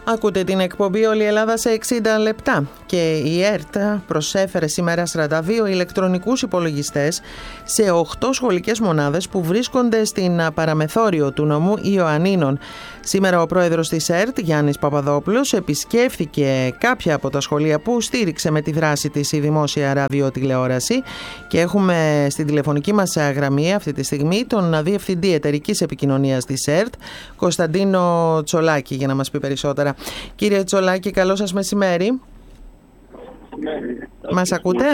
Ακούτε την εκπομπή «Όλη η Ελλάδα σε 60 λεπτά» και η ΕΡΤ προσέφερε σήμερα 42 ηλεκτρονικούς υπολογιστές σε 8 σχολικές μονάδες που βρίσκονται στην παραμεθόριο του νομού Ιωαννίνων. Σήμερα ο πρόεδρος της ΕΡΤ, Γιάννης Παπαδόπουλος, επισκέφθηκε κάποια από τα σχολεία που στήριξε με τη δράση της η δημόσια ραδιοτηλεόραση και έχουμε στην τηλεφωνική μας γραμμή αυτή τη στιγμή τον Διευθυντή Εταιρικής Επικοινωνίας της ΕΡΤ, Κωνσταντίνο Τσολάκη, για να μας πει περισσότερα. Κύριε Τσολάκη, καλό σας μεσημέρι. Μας ακούτε?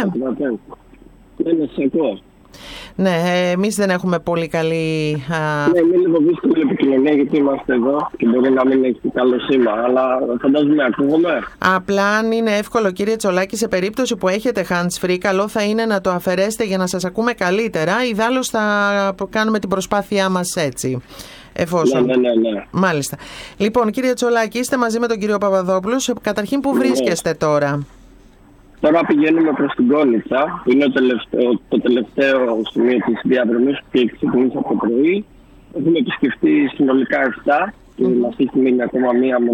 Ναι, σας ακούω. Ναι, εμείς δεν έχουμε πολύ καλή... Ναι, είναι λίγο δύσκολη επικοινωνία γιατί είμαστε εδώ και μπορεί να μην έχει καλό σήμα, αλλά φαντάζομαι ακούγομαι. Απλά αν είναι εύκολο, κύριε Τσολάκη, σε περίπτωση που έχετε hands-free, καλό θα είναι να το αφαιρέσετε για να σας ακούμε καλύτερα. Ιδάλλως θα κάνουμε την προσπάθειά μας έτσι. Εφόσον... Ναι. Μάλιστα. Λοιπόν, κύριε Τσολάκη, είστε μαζί με τον κύριο Παπαδόπουλο. Καταρχήν, πού βρίσκεστε τώρα? Τώρα πηγαίνουμε προς την Κόνιτσα, που είναι το τελευταίο σημείο της διαδρομής που έχει ξεκινήσει από το πρωί. Έχουμε επισκεφτεί συνολικά 7 και μας έχει μείνει ακόμα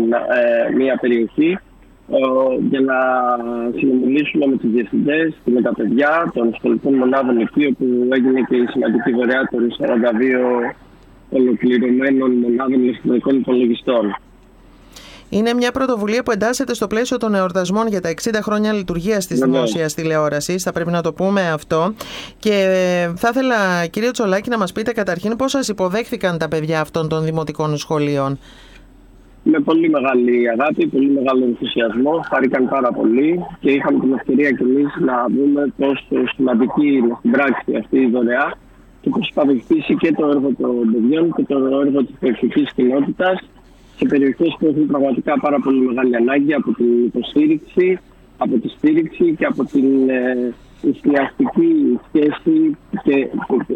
μία περιοχή για να συνομιλήσουμε με τους διευθυντές και με τα παιδιά των σχολικών μονάδων εκεί, όπου έγινε και η σημαντική δωρεά των 42 ολοκληρωμένων μονάδων ηλεκτρονικών υπολογιστών. Είναι μια πρωτοβουλία που εντάσσεται στο πλαίσιο των εορτασμών για τα 60 χρόνια λειτουργίας της δημόσιας τηλεόρασης. Θα πρέπει να το πούμε αυτό. Και θα ήθελα, κύριε Τσολάκη, να μας πείτε καταρχήν πώς σας υποδέχθηκαν τα παιδιά αυτών των δημοτικών σχολείων. Με πολύ μεγάλη αγάπη, πολύ μεγάλο ενθουσιασμό. Χάρηκαν πάρα πολύ και είχαμε την ευκαιρία κι εμείς να δούμε πόσο σημαντική είναι στην πράξη αυτή η δωρεά και πώς θα βοηθήσει και το έργο των παιδιών και το έργο της περιφερειακής κοινότητας σε περιοχές που έχουν πραγματικά πάρα πολύ μεγάλη ανάγκη από την υποστήριξη, από τη στήριξη και από την εστιαστική σχέση και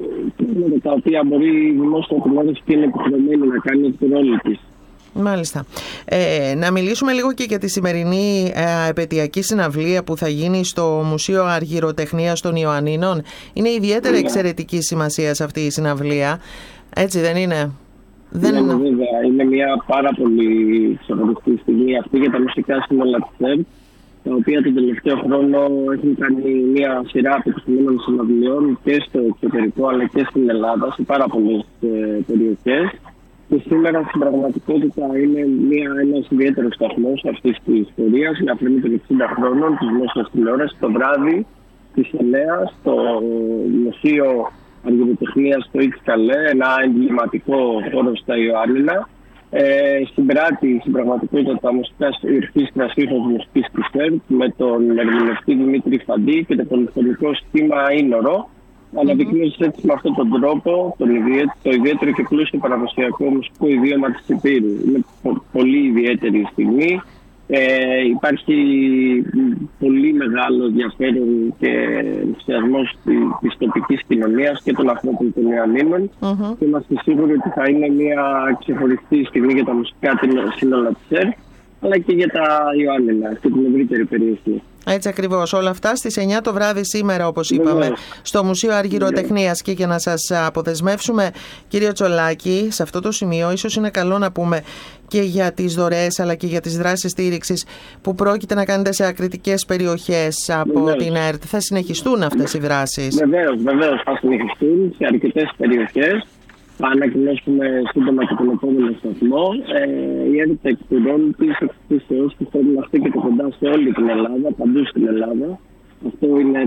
τα οποία μπορεί η δημόσια τηλεόραση και είναι επιχειρημένη να κάνει το ρόλο της. Μάλιστα. Να μιλήσουμε λίγο και για τη σημερινή επαιτειακή συναυλία που θα γίνει στο Μουσείο Αργυροτεχνίας των Ιωαννίνων. Είναι ιδιαίτερα εξαιρετική σημασία σε αυτή η συναυλία. Έτσι δεν είναι? Ναι, βέβαια. Είναι μια πάρα πολύ ξεχωριστή στιγμή αυτή για τα μουσικά σύνολα της ΕΡΤ, τα οποία τον τελευταίο χρόνο έχουν κάνει μια σειρά επιτυχημένων συναυλιών και στο εξωτερικό αλλά και στην Ελλάδα, σε πάρα πολλές περιοχές. Και σήμερα στην πραγματικότητα είναι ένας ιδιαίτερος σταθμός αυτής της ιστορίας, με αφορμή των 60 χρόνων της δημόσιας τηλεόρασης, το βράδυ της 9 στο Μουσείο Αργυροτεχνίας στο Ιτς Καλέ, ένα εμβληματικό χώρο στα Ιωάννινα. Συμπράττει στην πραγματικότητα τα μουσικά ορχήστρα σύγχρονης μουσικής της ΕΡΤ με τον ερμηνευτή Δημήτρη Φαντή και το πολυφωνικό σχήμα Ίνορο, αναδεικνύοντας έτσι με αυτόν τον τρόπο το ιδιαίτερο και πλούσιο παραδοσιακό μουσικό ιδίωμα της Υπήρου. Είναι πολύ ιδιαίτερη στιγμή. Υπάρχει πολύ μεγάλο ενδιαφέρον και ενθουσιασμός της τοπικής κοινωνίας και των ανθρώπων των Ιωαννίνων και είμαστε σίγουροι ότι θα είναι μια ξεχωριστή στιγμή για τα μουσικά σύνολα της ΕΡΤ, αλλά και για τα Ιωάννινα και την ευρύτερη περιοχή. Έτσι ακριβώς. Όλα αυτά στις 9 το βράδυ σήμερα, όπως είπαμε, στο Μουσείο Αργυροτεχνίας. Και για να σας αποδεσμεύσουμε, κύριε Τσολάκη, σε αυτό το σημείο ίσως είναι καλό να πούμε και για τις δωρεές αλλά και για τις δράσεις στήριξης που πρόκειται να κάνετε σε ακριτικές περιοχές από την ΕΡΤ. Θα συνεχιστούν αυτές οι δράσεις? Βεβαίως θα συνεχιστούν σε αρκετές περιοχές. Θα ανακοινώσουμε σύντομα και τον επόμενο σταθμό. Η ΕΡΤ εκπληρώνει τις εκπλήσεις που θέλει να στέκεται κοντά σε όλη την Ελλάδα, παντού στην Ελλάδα. Αυτή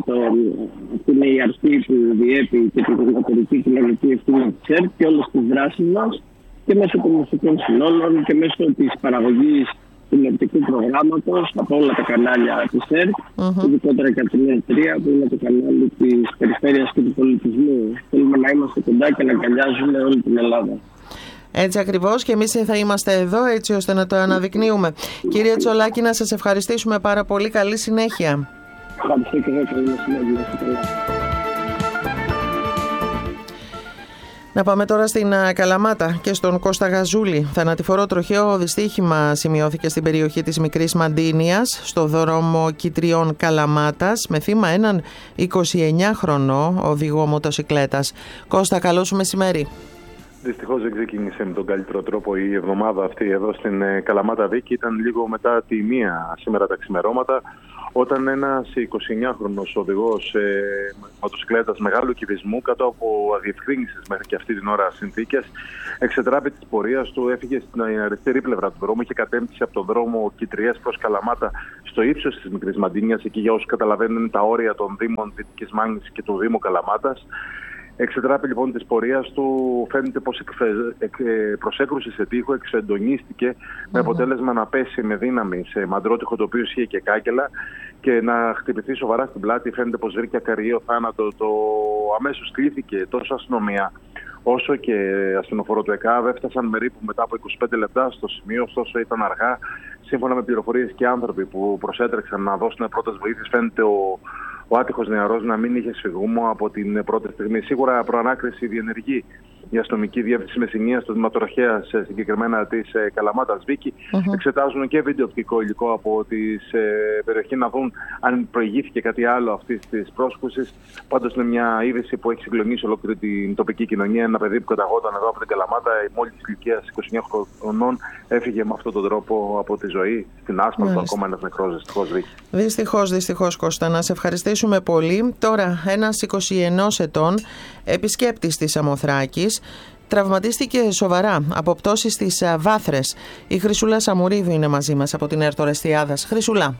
είναι η αρχή που διέπει και την εταιρική κοινωνική ευθύνη της ΕΡΤ και όλες τις δράσεις μας και μέσω των μουσικών συνόλων και μέσω της παραγωγής τηλεοπτικού προγράμματος από όλα τα κανάλια της ΕΡΤ, ειδικότερα και από την ΕΡΤ3 που είναι το κανάλι της περιφέρειας και του πολιτισμού. Θέλουμε να είμαστε κοντά και να αγκαλιάζουμε όλη την Ελλάδα. Έτσι ακριβώς, και εμείς θα είμαστε εδώ έτσι ώστε να το αναδεικνύουμε. Κύριε Τσολάκη, να σας ευχαριστήσουμε πάρα πολύ. Καλή συνέχεια. Ευχαριστώ και εγώ. Καλή συνέχεια. Να πάμε τώρα στην Καλαμάτα και στον Κώστα Γαζούλη. Θανατηφορό τροχαίο δυστύχημα σημειώθηκε στην περιοχή της Μικρής Μαντίνιας, στο δρόμο Κιτριών Καλαμάτας, με θύμα έναν 29χρονο οδηγό μοτοσικλέτας. Κώστα, καλό σου μεσημέρι. Δυστυχώς δεν ξεκίνησε με τον καλύτερο τρόπο η εβδομάδα αυτή εδώ στην Καλαμάτα Βίκη. Ήταν λίγο μετά τη 1 σήμερα τα ξημερώματα, όταν ένας 29χρονος οδηγός μοτοσυκλέτας μεγάλου κυβισμού, κάτω από αδιευκρίνησες μέχρι και αυτή την ώρα συνθήκες, εξετράπη της πορείας του, έφυγε στην αριστερή πλευρά του δρόμου, είχε κατέμψει από τον δρόμο Κιτριές προς Καλαμάτα στο ύψος της Μικρής Μαντίνιας, εκεί για όσους καταλαβαίνουν είναι τα όρια των Δήμων Δυτικής Μάνης και του Δήμου Καλαμάτας. Εξετράπη λοιπόν της πορείας του, φαίνεται πως προσέκρουσε σε τοίχο, εξεντονίστηκε με αποτέλεσμα να πέσει με δύναμη σε μαντρότυχο το οποίο ισχύει και κάγκελα και να χτυπηθεί σοβαρά στην πλάτη. Φαίνεται πως βρήκε ακαριαίο θάνατο. Αμέσως κλήθηκε τόσο αστυνομία όσο και ασθενοφόρο του ΕΚΑΒ. Έφτασαν περίπου μετά από 25 λεπτά στο σημείο, ωστόσο ήταν αργά. Σύμφωνα με πληροφορίες και άνθρωποι που προσέτρεξαν να δώσουν πρώτες βοήθειες, φαίνεται ο άτυχος νεαρός να μην είχε σφυγμό από την πρώτη στιγμή. Σίγουρα προανάκριση διενεργεί η αστυνομική διεύθυνση Μεσσηνίας, του Δηματορχέας, συγκεκριμένα της Καλαμάτας Βίκη. Εξετάζουν και βιντεοπτικό υλικό από τη περιοχή να δουν αν προηγήθηκε κάτι άλλο αυτής της πρόσκουσης. Πάντως είναι μια είδηση που έχει συγκλονίσει ολόκληρη την τοπική κοινωνία. Ένα παιδί που καταγόταν εδώ από την Καλαμάτα, μόλις της ηλικίας 29 χρονών, έφυγε με αυτόν τον τρόπο από τη ζωή στην άσφαλτο. Ακόμα ένας νεκρός, δυστυχώς, Βίκη. Δυστυχώς, Κώστα, να σε ευχαριστήσουμε πολύ. Τώρα, ένας 21 ετών επισκέπτης της Σαμοθράκης τραυματίστηκε σοβαρά από πτώσεις στις Βάθρες. Η Χρυσούλα Σαμουρίδου είναι μαζί μας από την ΕΡΤ Ορεστιάδας. Χρυσούλα.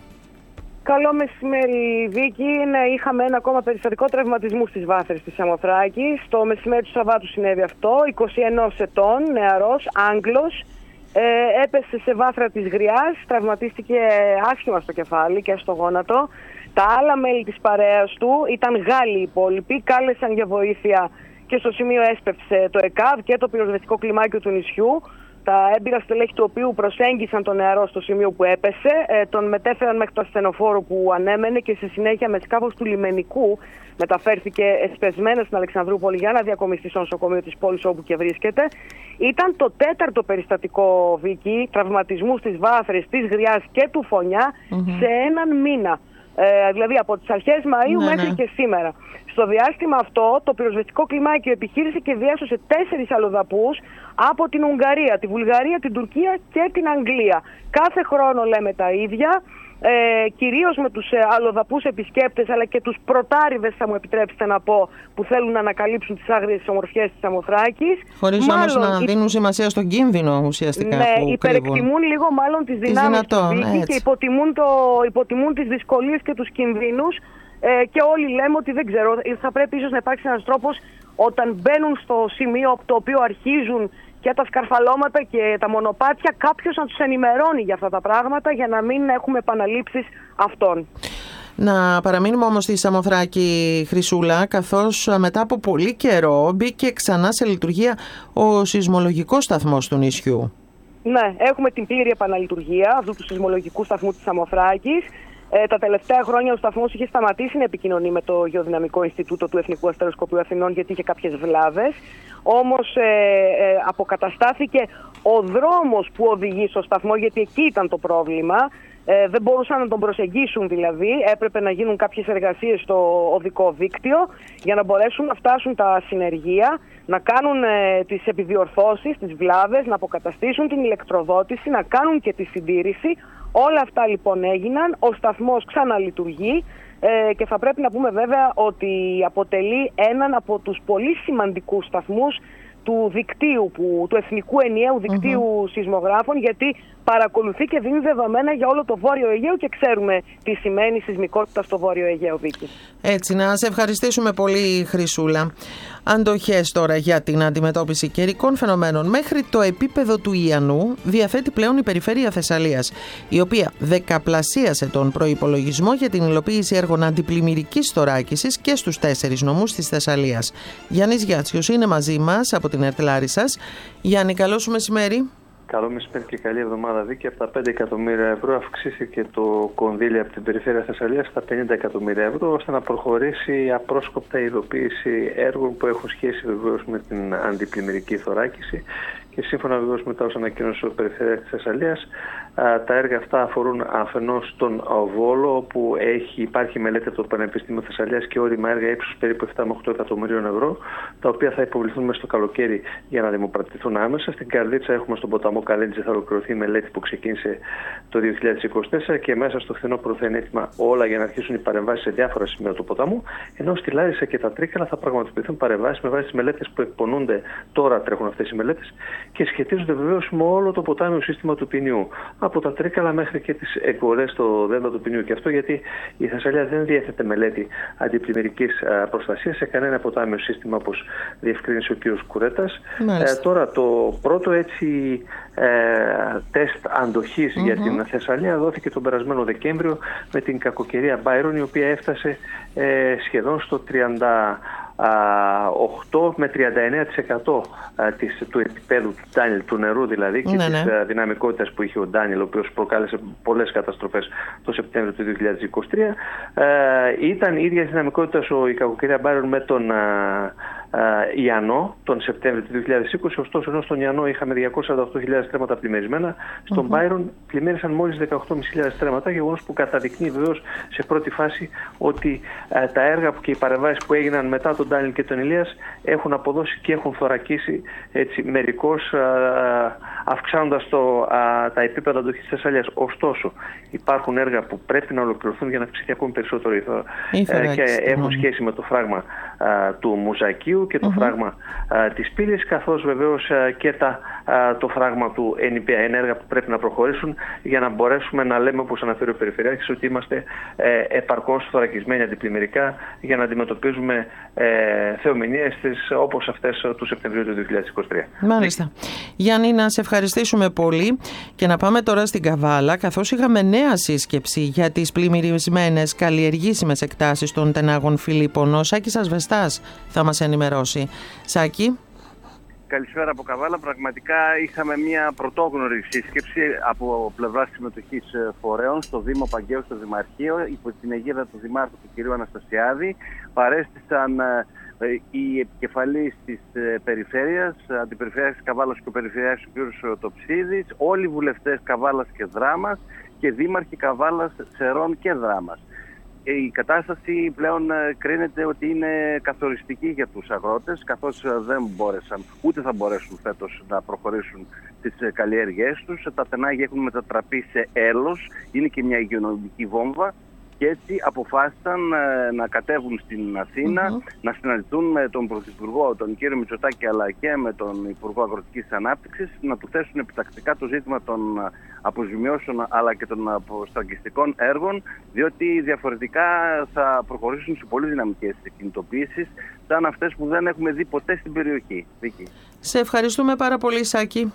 Καλό μεσημέρι, Βίκη. Είχαμε ένα ακόμα περιστατικό τραυματισμού στις Βάθρες της Σαμοθράκης. Το μεσημέρι του Σαββάτου συνέβη αυτό. 21 ετών, νεαρός, Άγγλος. Έπεσε σε βάθρα της Γριάς, τραυματίστηκε άσχημα στο κεφάλι και στο γόνατο. Τα άλλα μέλη της παρέας του ήταν Γάλλοι οι υπόλοιποι, κάλεσαν για βοήθεια και στο σημείο έσπευσε το ΕΚΑΒ και το πυροσβεστικό κλιμάκιο του νησιού. Τα έμπειρα στελέχη του οποίου προσέγγισαν τον νεαρό στο σημείο που έπεσε, τον μετέφεραν μέχρι το ασθενοφόρο που ανέμενε και στη συνέχεια με σκάφος του λιμενικού μεταφέρθηκε εσπεσμένα στην Αλεξανδρούπολη για να διακομιστεί στο νοσοκομείο της πόλης όπου και βρίσκεται. Ήταν το 4ο περιστατικό, Βίκη, τραυματισμού στις Βάθρες, της Γριάς και του Φωνιά σε έναν μήνα. Δηλαδή από τις αρχές Μαΐου μέχρι και σήμερα. Στο διάστημα αυτό το πυροσβεστικό κλιμάκιο επιχείρησε και διάσωσε 4 αλλοδαπούς από την Ουγγαρία, τη Βουλγαρία, την Τουρκία και την Αγγλία. Κάθε χρόνο λέμε τα ίδια, κυρίως με τους αλλοδαπούς επισκέπτες αλλά και τους πρωτάριδες, θα μου επιτρέψετε να πω, που θέλουν να ανακαλύψουν τις άγριες ομορφιές της Σαμοθράκης. Χωρίς όμως να δίνουν σημασία στον κίνδυνο ουσιαστικά. Ναι, υπερεκτιμούν λίγο μάλλον τις δυνάμεις του Βίκη και υποτιμούν τις δυσκολίες και τους κινδύνους. Και όλοι λέμε ότι δεν ξέρω, θα πρέπει ίσως να υπάρξει ένας τρόπος όταν μπαίνουν στο σημείο από το οποίο αρχίζουν και τα σκαρφαλώματα και τα μονοπάτια, κάποιος να τους ενημερώνει για αυτά τα πράγματα για να μην έχουμε επαναλήψεις αυτών. Να παραμείνουμε όμως στη Σαμοθράκη, Χρυσούλα, καθώς μετά από πολύ καιρό μπήκε ξανά σε λειτουργία ο σεισμολογικός σταθμός του νησιού. Ναι, έχουμε την πλήρη επαναλειτουργία αυτού του σεισμολογικού σταθμού της Σαμοθράκης. Τα τελευταία χρόνια ο σταθμός είχε σταματήσει να επικοινωνεί με το Γεωδυναμικό Ινστιτούτο του Εθνικού Αστεροσκοπείου Αθηνών γιατί είχε κάποιες βλάβες. Όμως αποκαταστάθηκε ο δρόμος που οδηγεί στο σταθμό, γιατί εκεί ήταν το πρόβλημα. Δεν μπορούσαν να τον προσεγγίσουν δηλαδή. Έπρεπε να γίνουν κάποιες εργασίες στο οδικό δίκτυο για να μπορέσουν να φτάσουν τα συνεργεία, να κάνουν τις επιδιορθώσεις, τις βλάβες, να αποκαταστήσουν την ηλεκτροδότηση, να κάνουν και τη συντήρηση. Όλα αυτά λοιπόν έγιναν, ο σταθμός ξαναλειτουργεί και θα πρέπει να πούμε βέβαια ότι αποτελεί έναν από τους πολύ σημαντικούς σταθμούς του δικτύου, του εθνικού ενιαίου δικτύου σεισμογράφων, γιατί παρακολουθεί και δίνει δεδομένα για όλο το Βόρειο Αιγαίο και ξέρουμε τι σημαίνει σεισμικότητα στο Βόρειο Αιγαίο, Βίκη. Έτσι, να σε ευχαριστήσουμε πολύ, Χρυσούλα. Αντοχές τώρα για την αντιμετώπιση καιρικών φαινομένων. Μέχρι το επίπεδο του Ιαννού διαθέτει πλέον η περιφέρεια Θεσσαλίας, η οποία δεκαπλασίασε τον προϋπολογισμό για την υλοποίηση έργων αντιπλημμυρικής θωράκισης και στους 4 νομούς της Θεσσαλίας. Γιάννης Γιάτσιος είναι μαζί μας από την ΕΡΤ Λάρισσας. Γιάννη, καλό σου μεσημέρι. Καλό μεσημέρι και καλή εβδομάδα, Βίκη. Από τα 5 εκατομμύρια ευρώ αυξήθηκε το κονδύλι από την περιφέρεια Θεσσαλίας στα 50 εκατομμύρια ευρώ, ώστε να προχωρήσει απρόσκοπτα η υλοποίηση έργων που έχουν σχέση βεβαίως με την αντιπλημμυρική θωράκιση και σύμφωνα βεβαίως με τα όσα ανακοίνωσε ο Περιφερειάρχης της Θεσσαλίας, τα έργα αυτά αφορούν αφενός τον Βόλο, όπου υπάρχει μελέτη από το Πανεπιστήμιο Θεσσαλίας και όρημα έργα ύψους περίπου 7 με 8 εκατομμυρίων ευρώ, τα οποία θα υποβληθούν μέσα στο καλοκαίρι για να δημοπρατηθούν άμεσα. Στην Καρδίτσα έχουμε στον ποταμό Καλέντζη, θα ολοκληρωθεί η μελέτη που ξεκίνησε το 2024 και μέσα στο φθινόπωρο θα είναι έτοιμα όλα για να αρχίσουν οι παρεμβάσεις σε διάφορα σημεία του ποταμού. Ενώ στη Λάρισα και τα Τρίκαλα θα πραγματοποιηθούν παρεμβάσεις με βάση τις μελέτες που εκπονούνται. Τώρα τρέχουν αυτές οι μελέτες και σχετίζονται βεβαίως με όλο το ποτάμιο σύστημα του Ποινιού. Από τα Τρίκαλα μέχρι και τις εκβολές στο δέλτα του Ποινιού. Και αυτό γιατί η Θεσσαλία δεν διέθετε μελέτη αντιπλημμυρικής προστασίας σε κανένα ποτάμιο σύστημα, όπως διευκρίνησε ο κ. Κουρέτας. Τώρα το πρώτο τεστ αντοχής για την Θεσσαλία δόθηκε τον περασμένο Δεκέμβριο με την κακοκαιρία Μπάιρον, η οποία έφτασε σχεδόν στο 38 με 39% του επίπεδου του Ντάνιελ, του νερού δηλαδή, και της δυναμικότητας που είχε ο Ντάνιελ, ο οποίος προκάλεσε πολλές καταστροφές το Σεπτέμβριο του 2023. Ήταν η ίδια δυναμικότητα η κακοκαιρία Μπάιρον με τον Ιαννό τον Σεπτέμβριο του 2020, ωστόσο ενώ στον Ιαννό είχαμε 248.000 στρέμματα πλημμυρισμένα, στον Μπάιρον πλημμύρισαν μόλις 18.500 στρέμματα, γεγονός που καταδεικνύει βεβαίως σε πρώτη φάση ότι τα έργα και οι παρεμβάσεις που έγιναν μετά τον Ντάνιελ και τον Ηλίας έχουν αποδώσει και έχουν θωρακίσει μερικώς, αυξάνοντας τα επίπεδα αντοχής της Θεσσαλίας. Ωστόσο, υπάρχουν έργα που πρέπει να ολοκληρωθούν για να αυξηθεί ακόμη περισσότερο και έχουν σχέση με το φράγμα του Μουζακίου και το φράγμα της Πύλης, καθώς βεβαίως και το φράγμα του ΕΝΙΠΑ, έργα που πρέπει να προχωρήσουν για να μπορέσουμε να λέμε, όπως αναφέρει ο Περιφερειάρχης, ότι είμαστε επαρκώς θωρακισμένοι αντιπλημμυρικά για να αντιμετωπίζουμε θεομηνίες όπως αυτές του Σεπτεμβρίου του 2023. Μάλιστα. Γιάννη, να σε ευχαριστήσουμε πολύ και να πάμε τώρα στην Καβάλα, καθώς είχαμε νέα σύσκεψη για τις πλημμυρισμένες καλλιεργήσιμες εκτάσεις των τενάγων Φιλίππων. Ο Σάκης Ασβεστάς θα μας ενημερώσει. Σάκη. Καλησπέρα από Καβάλα. Πραγματικά είχαμε μια πρωτόγνωρη σύσκεψη από πλευράς συμμετοχής φορέων στο Δήμο Παγκαίου, στο Δημαρχείο, υπό την αιγίδα του Δημάρχου του κ. Αναστασιάδη. Παρέστησαν οι επικεφαλείς της περιφέρειας, αντιπεριφερειάρχης της Καβάλας και ο περιφερειάρχης κ. Τοψίδης, όλοι οι βουλευτές Καβάλας και Δράμας και δήμαρχοι Καβάλας, Σερών και Δράμας. Η κατάσταση πλέον κρίνεται ότι είναι καθοριστική για τους αγρότες, καθώς δεν μπόρεσαν, ούτε θα μπορέσουν φέτος να προχωρήσουν τις καλλιέργειές τους. Τα τενάγια έχουν μετατραπεί σε έλος, είναι και μια υγειονομική βόμβα και έτσι αποφάσισαν να κατέβουν στην Αθήνα, να συναντηθούν με τον Πρωθυπουργό, τον κύριο Μητσοτάκη, αλλά και με τον Υπουργό Αγροτικής Ανάπτυξης, να του θέσουν επιτακτικά το ζήτημα των αποζημιώσεων αλλά και των αποστραγγιστικών έργων, διότι διαφορετικά θα προχωρήσουν σε πολύ δυναμικές κινητοποιήσεις, σαν αυτές που δεν έχουμε δει ποτέ στην περιοχή. Βίκη. Σε ευχαριστούμε πάρα πολύ, Σάκη.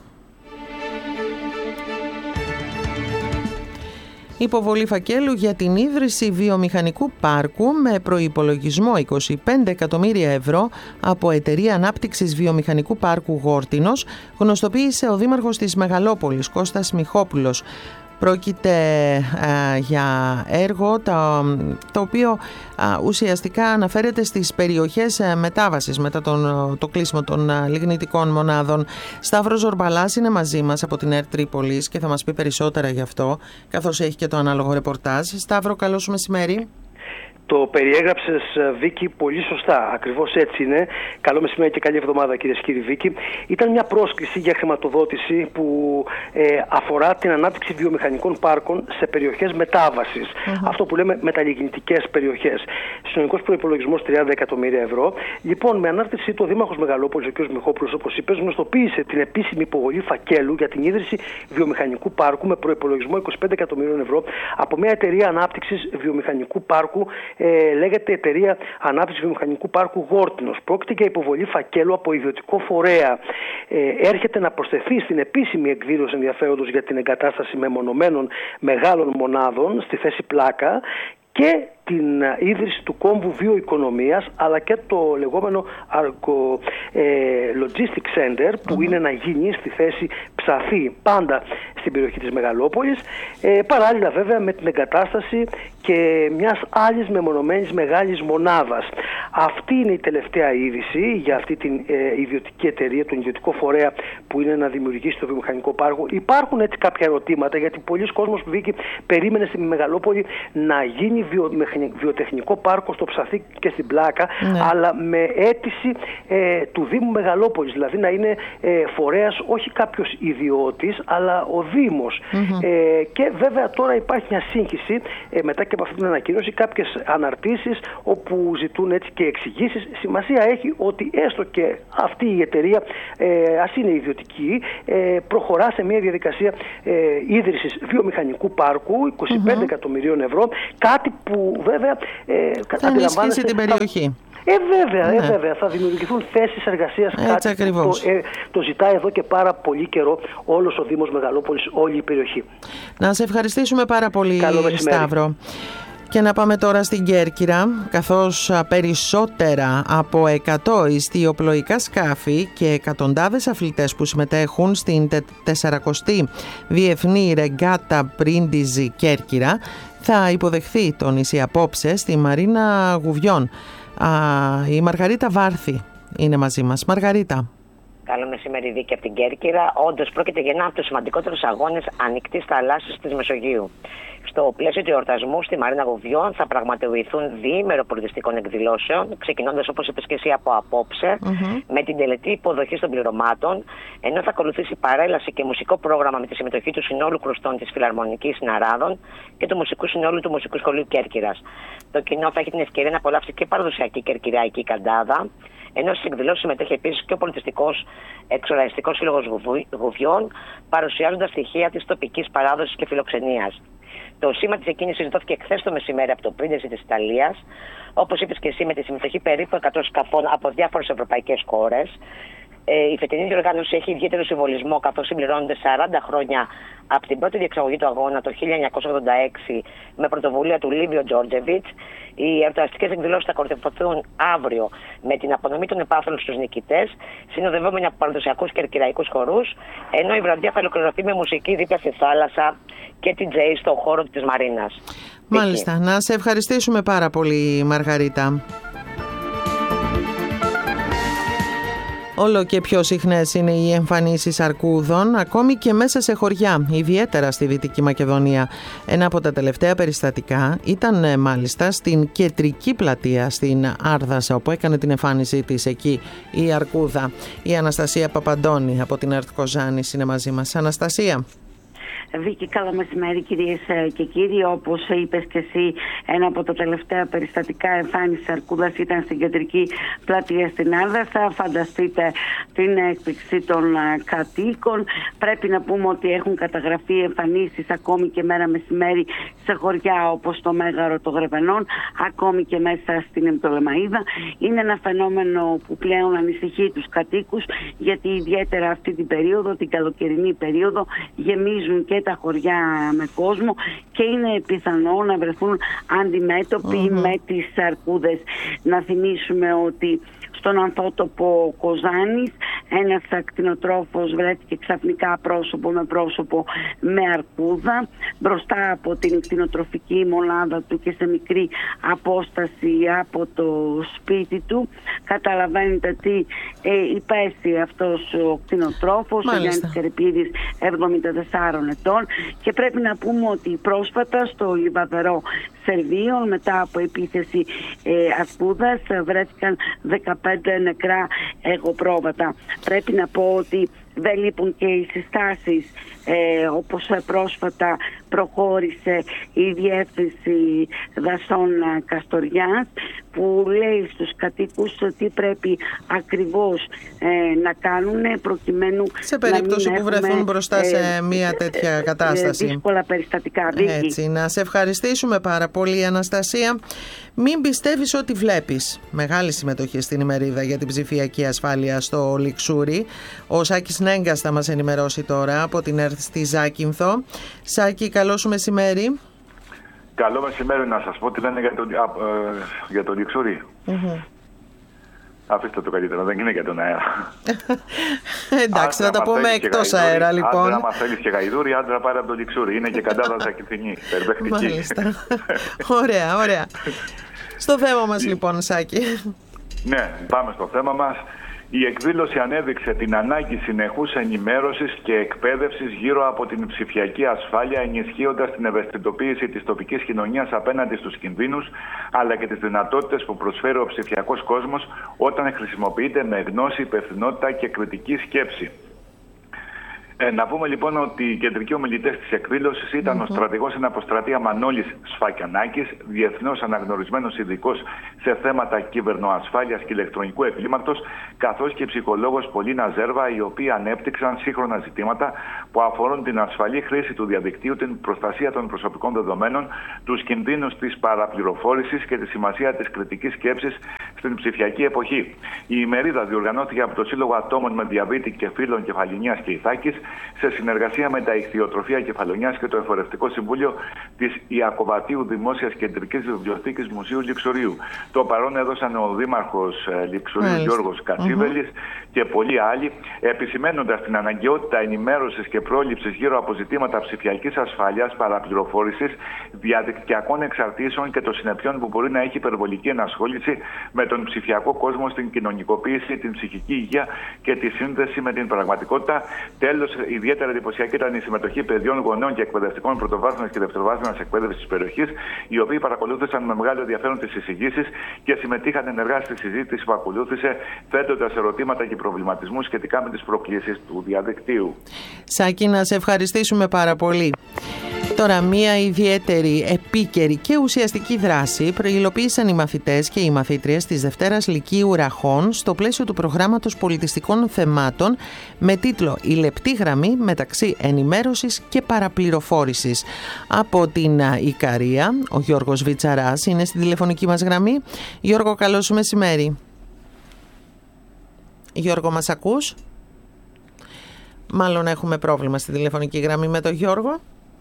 Υποβολή φακέλου για την ίδρυση βιομηχανικού πάρκου με προϋπολογισμό 25 εκατομμύρια ευρώ από Εταιρεία Ανάπτυξης Βιομηχανικού Πάρκου Γόρτινος, γνωστοποίησε ο Δήμαρχος της Μεγαλόπολης, Κώστας Μιχόπουλος. Πρόκειται για έργο το οποίο ουσιαστικά αναφέρεται στις περιοχές μετάβασης μετά το κλείσιμο των λιγνητικών μονάδων. Σταύρος Ζορμπαλάς είναι μαζί μας από την ΕΡΤ Τρίπολης και θα μας πει περισσότερα γι' αυτό, καθώς έχει και το ανάλογο ρεπορτάζ. Σταύρο, καλό σου μεσημέρι. Το περιέγραψες, Βίκη, πολύ σωστά. Ακριβώς έτσι είναι. Καλό μεσημέρι και καλή εβδομάδα, κυρίες και κύριοι. Βίκη, ήταν μια πρόσκληση για χρηματοδότηση που αφορά την ανάπτυξη βιομηχανικών πάρκων σε περιοχές μετάβασης. Αυτό που λέμε μεταλλιγνητικές περιοχές. Συνολικός προϋπολογισμός 30 εκατομμύρια ευρώ. Λοιπόν, με ανάρτησή του ο Δήμαρχος Μεγαλόπολης, ο κ. Μιχόπουλος, όπως είπες, γνωστοποίησε την επίσημη υποβολή φακέλου για την ίδρυση βιομηχανικού πάρκου με προϋπολογισμό 25 εκατομμυρίων ευρώ από μια εταιρεία ανάπτυξης βιομηχανικού πάρκου. Λέγεται Εταιρεία Ανάπτυξης Βιομηχανικού Πάρκου Γόρτινος. Πρόκειται για υποβολή φακέλου από ιδιωτικό φορέα. Έρχεται να προσθεθεί στην επίσημη εκδήλωση ενδιαφέροντος για την εγκατάσταση μεμονωμένων μεγάλων μονάδων στη θέση πλάκα και την ίδρυση του κόμβου βιοοικονομίας, αλλά και το λεγόμενο Argo Logistic Center που είναι να γίνει στη θέση Ψαθή, πάντα στην περιοχή της Μεγαλόπολης, παράλληλα βέβαια με την εγκατάσταση και μιας άλλης μεμονωμένης μεγάλης μονάδας. Αυτή είναι η τελευταία είδηση για αυτή την ιδιωτική εταιρεία, τον ιδιωτικό φορέα που είναι να δημιουργήσει το βιομηχανικό πάρκο. Υπάρχουν έτσι κάποια ερωτήματα, γιατί πολλοί κόσμος που περίμενε στη Μεγαλόπολη να γίνει βιοτεχνικό πάρκο στο Ψαθί και στην Πλάκα, αλλά με αίτηση του Δήμου Μεγαλόπολης, δηλαδή να είναι φορέας όχι κάποιος ιδιώτης, αλλά ο Δήμος. Και βέβαια τώρα υπάρχει μια σύγχυση μετά και από αυτή την ανακοίνωση, κάποιες αναρτήσεις όπου ζητούν έτσι και εξηγήσεις. Σημασία έχει ότι έστω και αυτή η εταιρεία, ας είναι ιδιωτική, προχωρά σε μια διαδικασία ίδρυσης βιομηχανικού πάρκου 25 εκατομμυρίων ευρώ, κάτι που βέβαια θα ενισχύσει την περιοχή. Βέβαια, θα δημιουργηθούν θέσεις εργασίας, κάτι που το ζητάει εδώ και πάρα πολύ καιρό όλος ο Δήμος Μεγαλόπολης, όλη η περιοχή. Να σε ευχαριστήσουμε πάρα πολύ, Σταύρο. Και να πάμε τώρα στην Κέρκυρα, καθώς περισσότερα από 100 ιστιοπλοϊκά σκάφη και εκατοντάδες αθλητές που συμμετέχουν στην 40η Διεθνή Ρεγκάτα Μπρίντιζι Κέρκυρα θα υποδεχθεί το νησί απόψε στη Μαρίνα Γουβιών. Η Μαργαρίτα Βάρθη είναι μαζί μας. Μαργαρίτα. Καλό μεσημέρι, Βίκη, από την Κέρκυρα. Όντως, πρόκειται για ένα από τους σημαντικότερους αγώνες ανοιχτής θαλάσσης της Μεσογείου. Στο πλαίσιο του εορτασμού στη Μαρίνα Γουβιών θα πραγματοποιηθούν διήμερο πολιτιστικών εκδηλώσεων, ξεκινώντας, όπως είπες και εσύ, από απόψε, με την τελετή υποδοχής των πληρωμάτων, ενώ θα ακολουθήσει παρέλαση και μουσικό πρόγραμμα με τη συμμετοχή του συνόλου κρουστών της Φιλαρμονικής Συναράδων και του μουσικού συνόλου του Μουσικού Σχολείου Κέρκυρας. Το κοινό θα έχει την ευκαιρία να απολαύσει και παραδοσιακή κερκυραϊκή καντάδα, ενώ στις εκδηλώσεις συμμετέχει επίσης και ο πολιτιστικός εξοραϊστικός σύλλογος Γουβιών, παρουσιάζοντας στοιχεία της τοπικής παράδοσης και φιλοξενίας. Το σήμα της εκκίνησης δόθηκε χθες το μεσημέρι από το Πρίντε της Ιταλίας, όπως είπες και εσύ, με τη συμμετοχή περίπου 100 σκαφών από διάφορες ευρωπαϊκές χώρες. Η φετινή διοργάνωση έχει ιδιαίτερο συμβολισμό, καθώς συμπληρώνονται 40 χρόνια από την πρώτη διεξαγωγή του αγώνα το 1986 με πρωτοβουλία του Λίβιο Τζόρτζεβιτς. Οι εορταστικές εκδηλώσεις θα κορυφωθούν αύριο με την απονομή των επάθρων στους νικητές, συνοδευόμενοι από παραδοσιακούς κερκυραϊκούς χορούς, ενώ η βραδιά θα ολοκληρωθεί με μουσική δίπλα στη θάλασσα και την τζέι στον χώρο της Μαρίνας. Μάλιστα. Εκεί. Να σε ευχαριστήσουμε πάρα πολύ, Μαργαρίτα. Όλο και πιο συχνές είναι οι εμφανίσεις αρκούδων, ακόμη και μέσα σε χωριά, ιδιαίτερα στη Δυτική Μακεδονία. Ένα από τα τελευταία περιστατικά ήταν μάλιστα στην Κεντρική Πλατεία, στην Άρδασα, όπου έκανε την εμφάνισή της εκεί η αρκούδα. Η Αναστασία Παπαντώνη από την ΕΡΤ Κοζάνης είναι μαζί μας. Αναστασία. Βίκη, καλό μεσημέρι κυρίες και κύριοι. Όπως είπες και εσύ, ένα από τα τελευταία περιστατικά εμφάνισης αρκούδας ήταν στην Κεντρική Πλατεία στην Άρδασα. Φανταστείτε την έκπληξη των κατοίκων. Πρέπει να πούμε ότι έχουν καταγραφεί εμφανίσεις ακόμη και μέρα μεσημέρι σε χωριά όπως το Μέγαρο των Γρεβενών, ακόμη και μέσα στην Εμπτολεμαΐδα. Είναι ένα φαινόμενο που πλέον ανησυχεί τους κατοίκους, γιατί ιδιαίτερα αυτή την περίοδο, την καλοκαιρινή περίοδο, γεμίζουν και τα χωριά με κόσμο και είναι πιθανό να βρεθούν αντιμέτωποι με τις αρκούδες. Να θυμίσουμε ότι στον ανθότοπο Κοζάνης ένας ακτινοτρόφος βρέθηκε ξαφνικά πρόσωπο με πρόσωπο με αρκούδα μπροστά από την κτηνοτροφική μονάδα του και σε μικρή απόσταση από το σπίτι του. Καταλαβαίνετε τι υπέστη αυτός ο κτηνοτρόφος, ο Γιάννης Καρυπίδης, 74 ετών, και πρέπει να πούμε ότι πρόσφατα στο Λιβαδερό Σερβίων, μετά από επίθεση αρκούδας, βρέθηκαν 15 νεκρά εγωπρόβατα. Πρέπει να πω ότι δεν λείπουν και οι συστάσεις, όπως πρόσφατα προχώρησε η Διεύθυνση Δασών Καστοριάς, που λέει στους κατοίκους τι πρέπει ακριβώς να κάνουν προκειμένου σε περίπτωση που βρεθούν μπροστά σε μια τέτοια κατάσταση. Δύσκολα περιστατικά. Έτσι, να σε ευχαριστήσουμε πάρα πολύ, Αναστασία. Μην πιστεύεις ό,τι βλέπεις. Μεγάλη συμμετοχή στην ημερίδα για την ψηφιακή ασφάλεια στο Λιξούρι. Ο Σάκης Νέγκας θα μας ενημερώσει τώρα από την ΕΡΤ στη Ζάκυνθο. Σάκη, καλό σου μεσημέρι. Καλό μεσημέρι, να σας πω τι λένε για το Λιξούρι. Αφήστε το καλύτερα, δεν είναι για τον αέρα. Εντάξει, θα τα πούμε εκτός αέρα, λοιπόν. Άντρα, άμα θέλεις και γαϊδούρι, άντρα πάρε από το Λιξούρι. Είναι και καντάδα Ζακυνθινή, περπαιχτική. Μάλιστα. Ωραία, ωραία. Στο θέμα μας, λοιπόν, Σάκη. Ναι, πάμε στο θέμα μας. Η εκδήλωση ανέδειξε την ανάγκη συνεχούς ενημέρωσης και εκπαίδευσης γύρω από την ψηφιακή ασφάλεια, ενισχύοντας την ευαισθητοποίηση της τοπικής κοινωνίας απέναντι στους κινδύνους, αλλά και τις δυνατότητες που προσφέρει ο ψηφιακός κόσμος όταν χρησιμοποιείται με γνώση, υπευθυνότητα και κριτική σκέψη. Να πούμε λοιπόν ότι οι κεντρικοί ομιλητές της εκδήλωσης ήταν ο στρατηγός εν αποστρατεία Μανώλης Σφακιανάκης, διεθνώς αναγνωρισμένος ειδικός σε θέματα κυβερνοασφάλειας και ηλεκτρονικού εγκλήματος, καθώς και η ψυχολόγος Πολίνα Ζέρβα, οι οποίοι ανέπτυξαν σύγχρονα ζητήματα που αφορούν την ασφαλή χρήση του διαδικτύου, την προστασία των προσωπικών δεδομένων, τους κινδύνους της παραπληροφόρησης και τη σημασία της κριτικής σκέψης στην ψηφιακή εποχή. Η ημερίδα διοργανώθηκε από το Σύλλογο Ατόμων με Διαβήτη και Φύλων Κεφαλονιάς και Ιθάκης, σε συνεργασία με τα Ιχθυοτροφία Κεφαλονιάς και το Εφορευτικό Συμβούλιο της Ιακωβατίου Δημόσιας Κεντρικής Βιβλιοθήκης Μουσείου Λιξορίου. Το παρόν έδωσαν ο Δήμαρχος Λιξορίου Γιώργος Κατσίβελης και πολλοί άλλοι, επισημαίνοντας την αναγκαιότητα ενημέρωσης και πρόληψης γύρω από ζητήματα ψηφιακής ασφάλειας, παραπληροφόρησης, διαδικτυακών εξαρτήσεων και των συνεπειών που μπορεί να έχει υπερβολική ενασχόληση με τον ψηφιακό κόσμο στην κοινωνικοποίηση, την ψυχική υγεία και τη σύνδεση με την πραγματικότητα. Τέλος, ιδιαίτερα εντυπωσιακή ήταν η συμμετοχή παιδιών, γονέων και εκπαιδευτικών πρωτοβάθμιας και δευτεροβάθμιας εκπαίδευσης της περιοχής, οι οποίοι παρακολούθησαν με μεγάλο ενδιαφέρον τις εισηγήσεις και συμμετείχαν ενεργά στη συζήτηση που ακολούθησε, θέτοντας ερωτήματα και προβληματισμούς σχετικά με τις προκλήσεις του διαδικτύου. Σάκη, να σε ευχαριστήσουμε πάρα πολύ. Τώρα, μία ιδιαίτερη, επίκαιρη και ουσιαστική δράση προηλοποίησαν οι μαθητές και οι μαθήτριες της Δευτέρας Λυκείου Ραχών στο πλαίσιο του προγράμματος πολιτιστικών θεμάτων με τίτλο «Η λεπτή γραμμή μεταξύ ενημέρωσης και παραπληροφόρησης». Από την Ικαρία, ο Γιώργος Βιτσαράς είναι στην τηλεφωνική μας γραμμή. Γιώργο, καλό σου μεσημέρι. Γιώργο, μας ακούς? Μάλλον έχουμε πρόβλημα στη τηλεφωνική γραμμή με τον Γιώργο.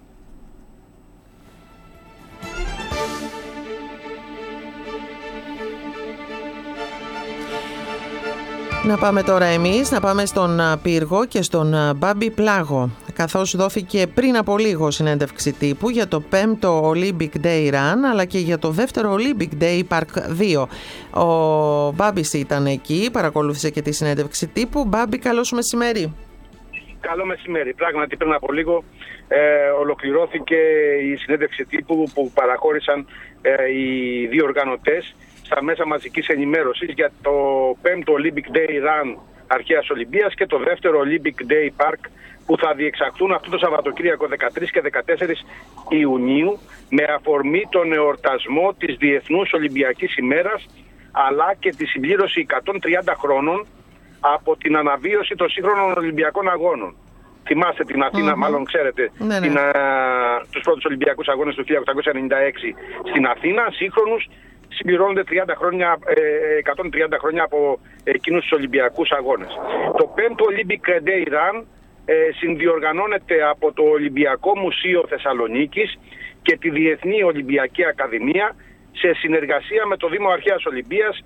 Να πάμε τώρα εμείς, να πάμε στον Πύργο και στον Μπάμπη Πλάγο, καθώς δόθηκε πριν από λίγο συνέντευξη τύπου για το 5ο Olympic Day Run, αλλά και για το δεύτερο Olympic Day Park 2. Ο Μπάμπης ήταν εκεί, παρακολούθησε και τη συνέντευξη τύπου. Μπάμπη, καλό σου μεσημέρι. Καλό μεσημέρι. Πράγματι πριν από λίγο ολοκληρώθηκε η συνέντευξη τύπου που παραχώρησαν οι δύο οργανωτές στα μέσα μαζικής ενημέρωσης για το 5ο Olympic Day Run Αρχαίας Ολυμπίας και το δεύτερο Olympic Day Park που θα διεξαχθούν αυτό το Σαββατοκύριακο 13 και 14 Ιουνίου με αφορμή τον εορτασμό της Διεθνούς Ολυμπιακής ημέρας, αλλά και τη συμπλήρωση 130 χρόνων από την αναβίωση των σύγχρονων Ολυμπιακών Αγώνων. Θυμάστε την Αθήνα, μάλλον ξέρετε, τους πρώτους Ολυμπιακούς Αγώνες του 1896 στην Αθήνα, σύγχρονους. Συμπληρώνονται 130 χρόνια από εκείνους τους Ολυμπιακούς Αγώνες. Το 5ο Olympic Day Run συνδιοργανώνεται από το Ολυμπιακό Μουσείο Θεσσαλονίκης και τη Διεθνή Ολυμπιακή Ακαδημία σε συνεργασία με το Δήμο Αρχαίας Ολυμπίας,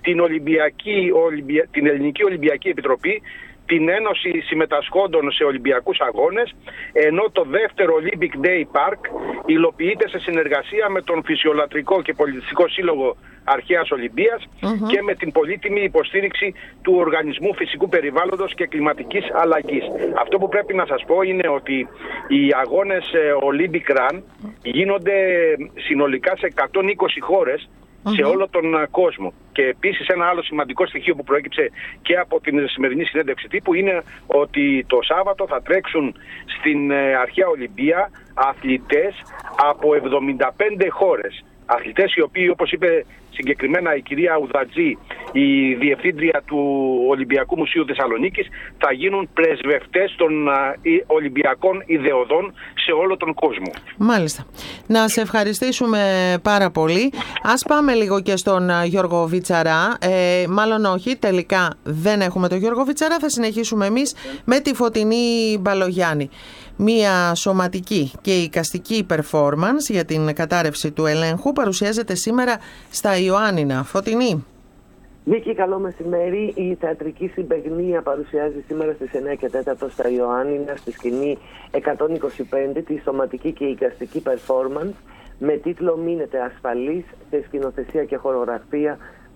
την Ελληνική Ολυμπιακή Επιτροπή, την Ένωση Συμμετασχόντων σε Ολυμπιακούς Αγώνες, ενώ το δεύτερο Olympic Day Park υλοποιείται σε συνεργασία με τον Φυσιολατρικό και Πολιτιστικό Σύλλογο Αρχαίας Ολυμπίας και με την πολύτιμη υποστήριξη του Οργανισμού Φυσικού Περιβάλλοντος και Κλιματικής Αλλαγής. Αυτό που πρέπει να σας πω είναι ότι οι αγώνες Olympic Run γίνονται συνολικά σε 120 χώρες σε όλο τον κόσμο. Και επίσης ένα άλλο σημαντικό στοιχείο που προέκυψε και από την σημερινή συνέντευξη τύπου είναι ότι το Σάββατο θα τρέξουν στην Αρχαία Ολυμπία αθλητές από 75 χώρες. Αθλητές οι οποίοι, όπως είπε συγκεκριμένα η κυρία Ουδατζή, η διευθύντρια του Ολυμπιακού Μουσείου Θεσσαλονίκης, θα γίνουν πρεσβευτές των Ολυμπιακών ιδεωδών σε όλο τον κόσμο. Μάλιστα. Να σε ευχαριστήσουμε πάρα πολύ. Ας πάμε λίγο και στον Γιώργο Βιτσαρά. Μάλλον όχι, τελικά δεν έχουμε τον Γιώργο Βιτσαρά. Θα συνεχίσουμε εμείς με τη Φωτεινή Μπαλογιάννη. Μία σωματική και εικαστική performance για την κατάρρευση του ελέγχου παρουσιάζεται σήμερα στα Ιωάννινα. Φωτεινή. Βίκη, καλό μεσημέρι. Η θεατρική συμπαιγνία παρουσιάζει σήμερα στις 9 και 4 στα Ιωάννινα στη σκηνή 125 τη σωματική και εικαστική performance με τίτλο «Μείνετε ασφαλείς», σε σκηνοθεσία και χορογραφία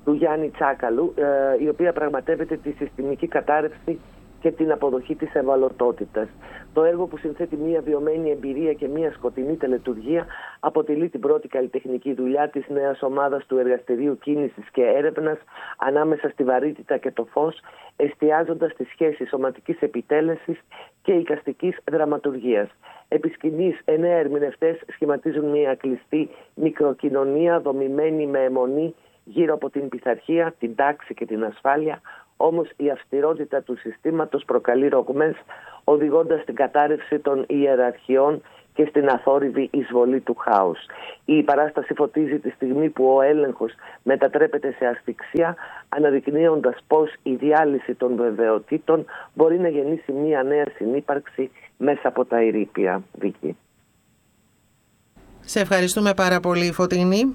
του Γιάννη Τσάκαλου, η οποία πραγματεύεται τη συστημική κατάρρευση και την αποδοχή της ευαλωτότητας. Το έργο, που συνθέτει μία βιωμένη εμπειρία και μία σκοτεινή τελετουργία, αποτελεί την πρώτη καλλιτεχνική δουλειά της νέας ομάδας του Εργαστηρίου Κίνησης και Έρευνας ανάμεσα στη βαρύτητα και το φως, εστιάζοντας στη σχέση σωματικής επιτέλεσης και εικαστικής δραματουργίας. Επί σκηνής, 9 ερμηνευτές σχηματίζουν μία κλειστή μικροκοινωνία δομημένη με αιμονή γύρω από την πειθαρχία, την τάξη και την ασφάλεια. Όμως η αυστηρότητα του συστήματος προκαλεί ρογμές, οδηγώντας στην κατάρρευση των ιεραρχιών και στην αθόρυβη εισβολή του χάους. Η παράσταση φωτίζει τη στιγμή που ο έλεγχος μετατρέπεται σε ασφυξία, αναδεικνύοντας πως η διάλυση των βεβαιοτήτων μπορεί να γεννήσει μια νέα συνύπαρξη μέσα από τα ερείπια. Βίκη. Σε ευχαριστούμε πάρα πολύ, Φωτεινή.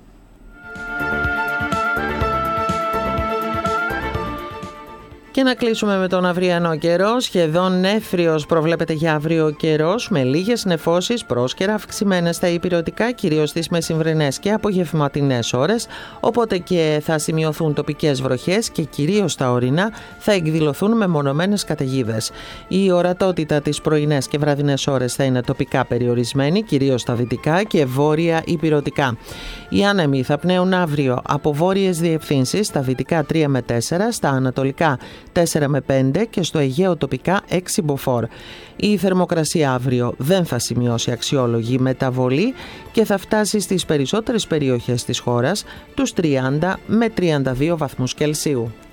Και να κλείσουμε με τον αυριανό καιρό. Σχεδόν νέφριος προβλέπεται για αύριο καιρός, με λίγες νεφώσεις πρόσκαιρα αυξημένες στα ηπειρωτικά, κυρίως στις μεσημβρινές και απογευματινές ώρες, οπότε και θα σημειωθούν τοπικές βροχές και κυρίως στα ορεινά θα εκδηλωθούν μεμονωμένες καταιγίδες. Η ορατότητα τις πρωινές και βραδινές ώρες θα είναι τοπικά περιορισμένη, κυρίως στα δυτικά και βόρεια ηπειρωτικά. Οι άνεμοι θα πνέουν αύριο από βόρειες διευθύνσεις, στα δυτικά 3 με 4, στα ανατολικά 4 με 5 και στο Αιγαίο τοπικά 6 μποφόρ. Η θερμοκρασία αύριο δεν θα σημειώσει αξιόλογη μεταβολή και θα φτάσει στις περισσότερες περιοχές της χώρας τους 30 με 32 βαθμούς Κελσίου.